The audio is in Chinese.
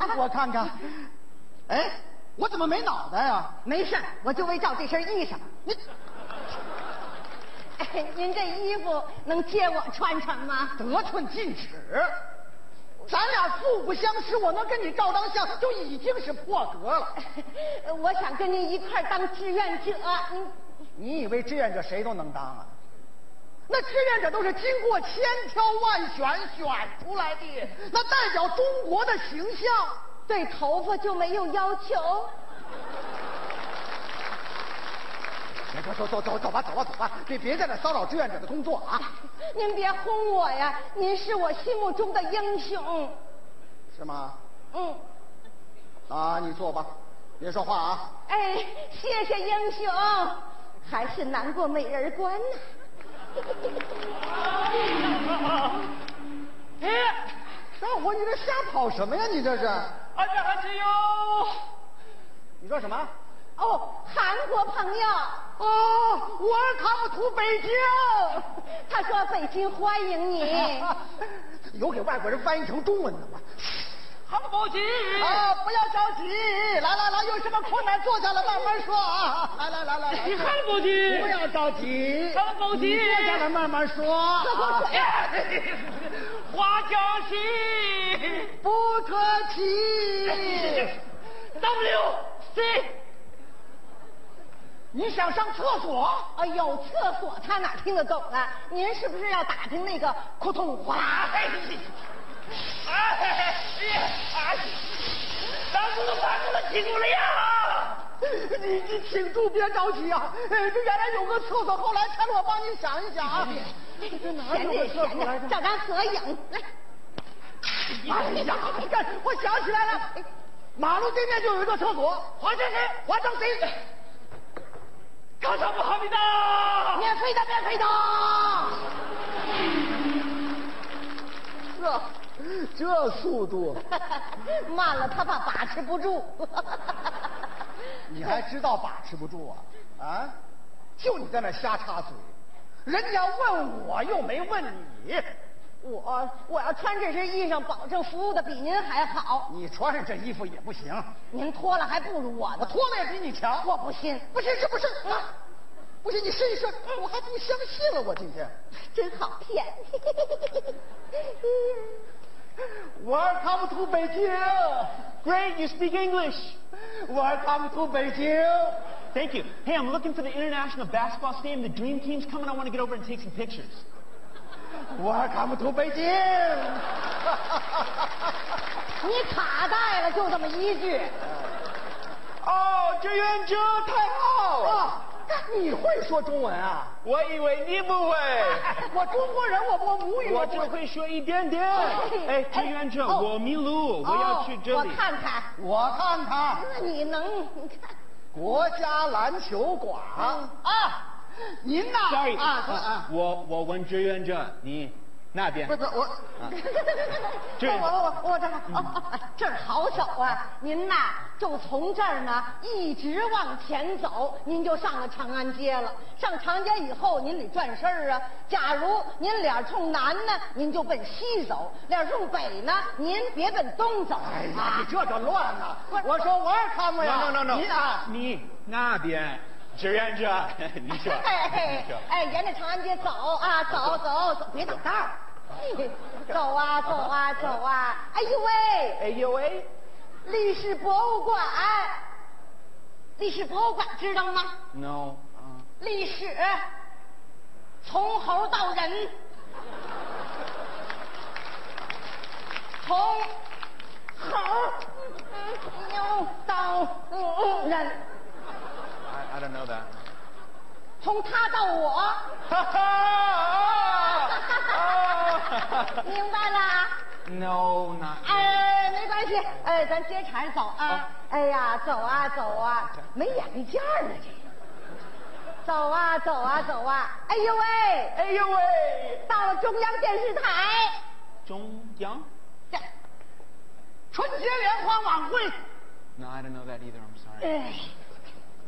我看看。哎，我怎么没脑袋呀？ 没事，我就为照这身衣裳。 你， 哎，您这衣服能借我穿穿吗？ 得寸进尺。咱俩素不相识，我能跟你照张相就已经是破格了。 我想跟您一块当志愿者。 你以为志愿者谁都能当啊？那志愿者都是经过千挑万选选出来的，那代表中国的形象。 对头发就没有要求。 走吧，别在那骚扰志愿者的工作啊！ 您别轰我呀，您是我心目中的英雄。 是吗？ 嗯。 啊，你坐吧，别说话啊。 哎，谢谢英雄，还是难过美人关呢。 哎，大伙，你这瞎跑什么呀？你这是？ 这还是有。 你说什么？ 哦，韩国朋友。 哦，Welcome to 北京。 他说北京欢迎你。 有给外国人翻译成中文的吗？ 好不急啊，不要着急，来，有什么困难坐下来慢慢说啊！来， 你还不急？ 不要着急， 还不急？ 坐下来慢慢说。 花椒戏， 不客气。 WC。 你想上厕所？ 哎呦，厕所他哪听得懂啊？您是不是要打听那个扑通哗？ 挡住了，停住了呀！ 你请住，别着急啊！这原来有个厕所，后来才我帮你想一想啊。 这哪有个厕所来着？照张合影来。 哎呀，我想起来了，马路对面就有一个厕所， 花椒戏。考场不好的， 免费的。 这速度慢了，他怕把持不住。 你还知道把持不住啊？啊，就你在那瞎插嘴，人家问我又没问你。 我要穿这身衣裳，保证服务的比您还好。 你穿上这衣服也不行， 您脱了还不如我呢。 我脱了也比你强。 我不信， 不信是不是？不信你试一试，我还不相信了。我今天真好骗。 Welcome to 北京。 Great, you speak English. Welcome to 北京。 Thank you. Hey, I'm looking for the international basketball stadium. The dream team's coming. I want to get over and take some pictures. Welcome to 北京。 你卡带了，就这么一句。 哦，志愿者太好啊！你会说中文啊？ 我以为你不会。 我中国人，我母语我只会说一点点。哎，志愿者，我迷路，我要去这里。 我看看。 那你看。 国家篮球馆啊。您呐 ？Sorry 我问志愿者，你那边？ 不我。 我这儿好走啊！您呐，就从这儿呢一直往前走，您就上了长安街了。上长安街以后，您得转身啊。假如您脸冲南呢，您就奔西走；脸冲北呢，您别奔东走。 哎呀，你这乱呐！我说我也看过呀。 No， 您啊， 你那边。志愿者，你说。 沿着长安街走啊，走，别挡道儿。走啊！哎呦喂！历史博物馆知道吗 ？No。 历史从猴到人，从猴到人。 I don't know that. 从他到我。明白了 ？No， not。 没关系，咱接茬走啊！哎呀，走啊，没眼镜呢这。走啊！哎呦喂！到了中央电视台。 中央？ 春节联欢晚会。 No，I don't know that either. I'm sorry.